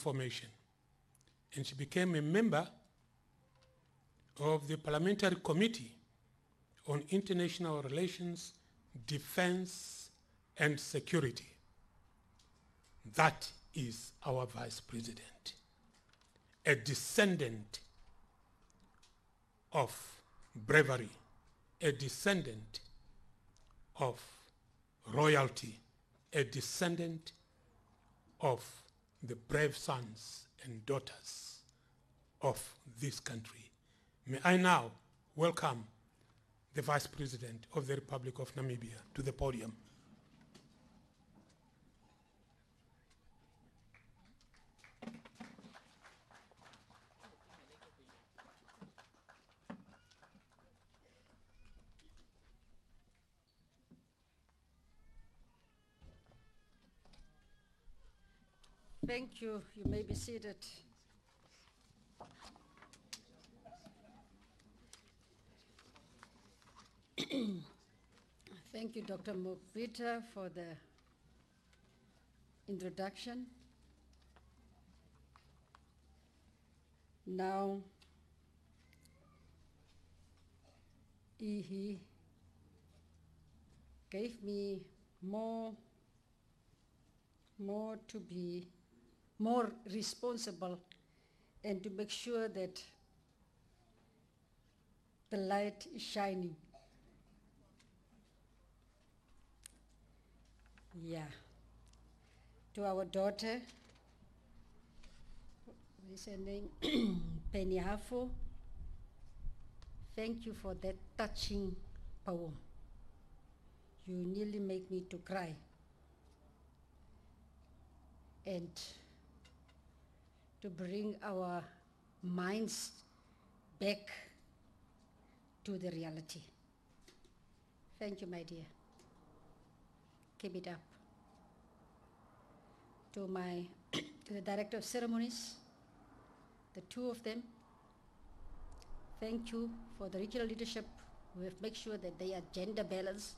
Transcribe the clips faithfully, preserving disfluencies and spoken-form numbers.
formation. And she became a member of the Parliamentary Committee on International Relations, Defense, and Security. That is our Vice President, a descendant of bravery, a descendant of royalty, a descendant of the brave sons and daughters of this country. May I now welcome the Vice President of the Republic of Namibia to the podium. Thank you. You may be seated. Thank you, Doctor Mukvita, for the introduction. Now, he gave me more, more to be more responsible and to make sure that the light is shining. Yeah. To our daughter, what is her name? Penny Hafo, thank you for that touching poem. You nearly make me to cry. And to bring our minds back to the reality. Thank you, my dear. Keep it up. To my, to the Director of Ceremonies, the two of them, thank you for the regional leadership who have made sure that they are gender balanced.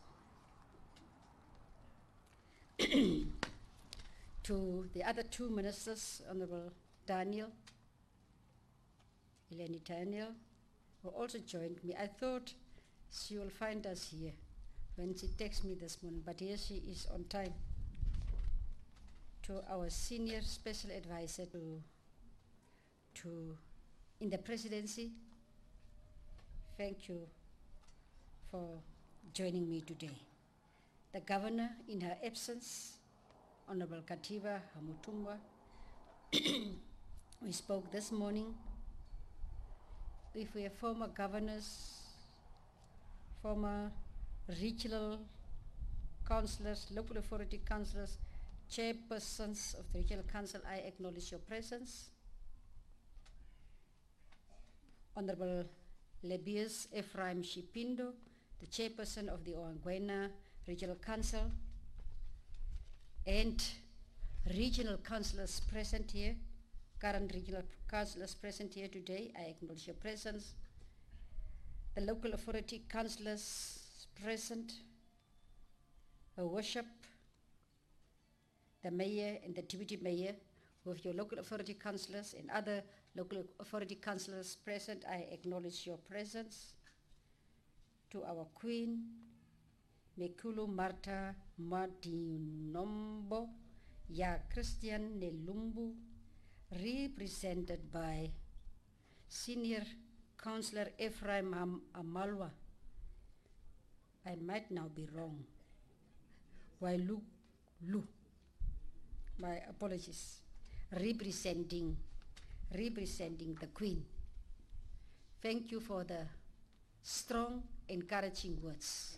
To the other two ministers, Honorable Daniel, Eleni Daniel, who also joined me. I thought she will find us here when she texted me this morning, but here she is on time. To our senior special advisor to, to in the presidency, thank you for joining me today. The governor, in her absence, Honorable Katiba Hamutumwa, we spoke this morning. If we have former governors, former regional councillors, local authority councillors, chairpersons of the regional council, I acknowledge your presence. Honorable Lebius Ephraim Shipindo, the chairperson of the Oangwena Regional Council, and regional councillors present here, current regional councillors present here today, I acknowledge your presence. The local authority councillors present, Her Worship, the mayor and the deputy mayor, with your local authority councillors and other local authority councillors present, I acknowledge your presence. To our Queen, Mekulu Martha Madinombo, Ya Christian Nelumbu, represented by Senior Councillor Ephraim Am Amalwa. I might now be wrong. Wailu Lu. My apologies. Representing, representing the Queen. Thank you for the strong, encouraging words.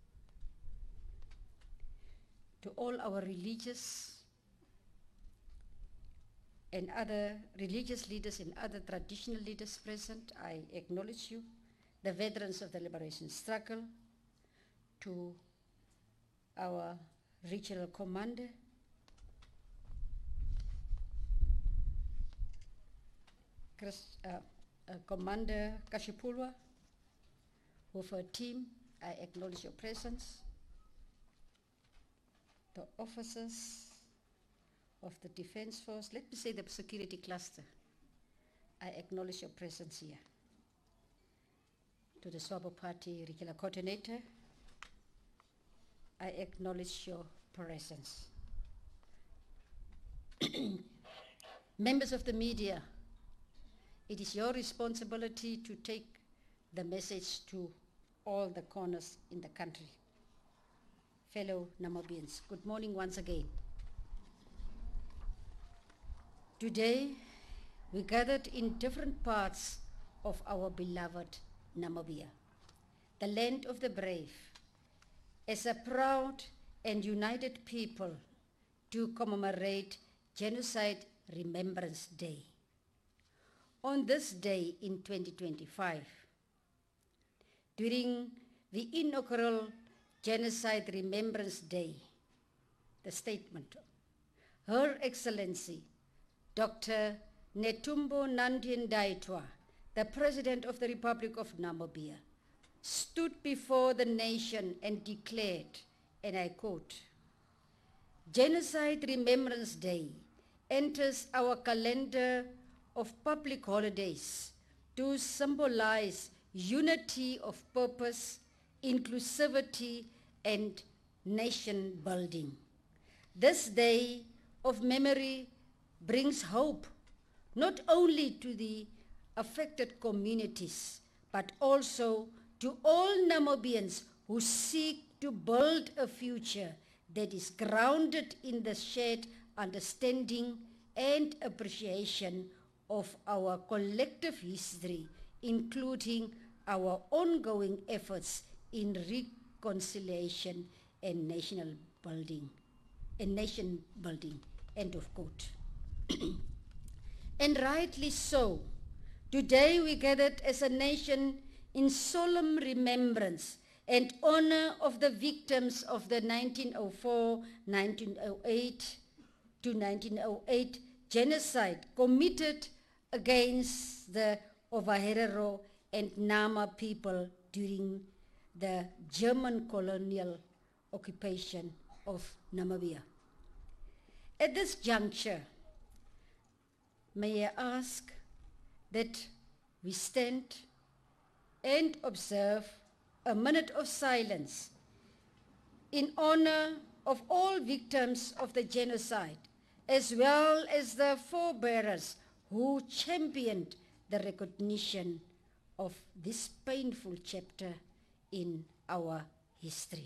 To all our religious and other religious leaders and other traditional leaders present, I acknowledge you. The veterans of the liberation struggle, to our regional commander, Chris, uh, uh, Commander Kashipulwa, with her team, I acknowledge your presence. The officers of the Defence Force, let me say the security cluster, I acknowledge your presence here. To the Swabo Party Regular Coordinator, I acknowledge your presence. Members of the media, it is your responsibility to take the message to all the corners in the country. Fellow Namibians, good morning once again. Today, we gathered in different parts of our beloved Namibia, the land of the brave, as a proud and united people to commemorate Genocide Remembrance Day. On this day in twenty twenty-five, during the inaugural Genocide Remembrance Day, the statement, Her Excellency, Doctor Netumbo Nandi-Ndaitwah, the President of the Republic of Namibia, stood before the nation and declared, and I quote, Genocide Remembrance Day enters our calendar of public holidays to symbolize unity of purpose, inclusivity, and nation building. This day of memory brings hope not only to the affected communities, but also to all Namibians who seek to build a future that is grounded in the shared understanding and appreciation of our collective history, including our ongoing efforts in reconciliation and national building, and nation building, end of quote. And rightly so, today we gathered as a nation in solemn remembrance and honor of the victims of the nineteen oh four nineteen oh eight to nineteen oh eight genocide committed against the Ovaherero and Nama people during the German colonial occupation of Namibia. At this juncture, may I ask that we stand and observe a minute of silence in honor of all victims of the genocide, as well as the forebearers who championed the recognition of this painful chapter in our history.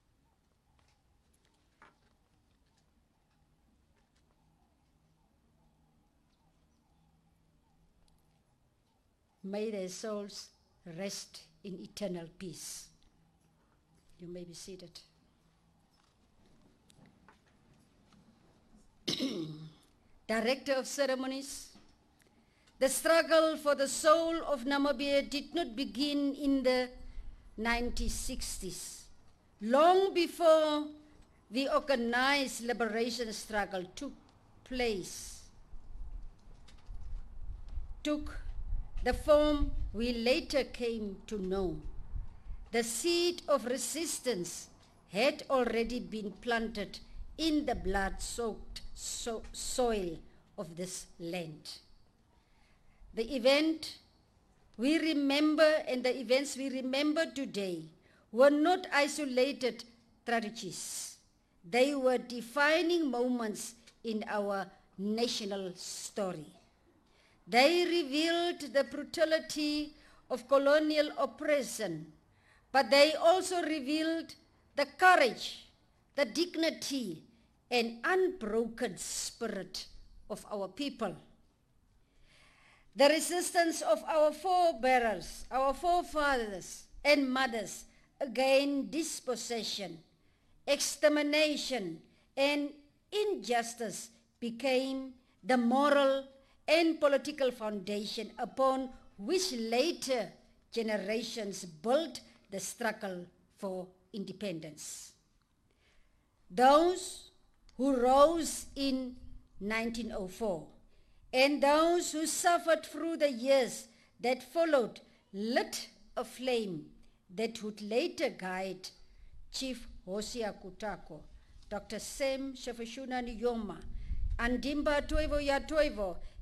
May their souls rest in eternal peace. You may be seated. Director of Ceremonies, the struggle for the soul of Namibia did not begin in the nineteen sixties. Long before the organized liberation struggle took place, took the form we later came to know, the seed of resistance had already been planted in the blood-soaked so soil of this land. The event we remember and the events we remember today were not isolated tragedies. They were defining moments in our national story. They revealed the brutality of colonial oppression, but they also revealed the courage, the dignity, and unbroken spirit of our people. The resistance of our forebearers, our forefathers and mothers against dispossession, extermination, and injustice became the moral and political foundation upon which later generations built the struggle for independence. Those who rose in nineteen oh four and those who suffered through the years that followed lit a flame that would later guide Chief Hosea Kutako, Doctor Sam Shafashuna Niyoma, Andimba Toivo ya Toivo,